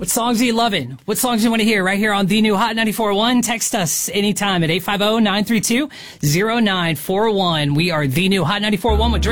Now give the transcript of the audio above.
What songs are you loving? What songs do you want to hear right here on the new Hot 94.1? Text us anytime at 850-932-0941. We are the new Hot 94.1 with Dre.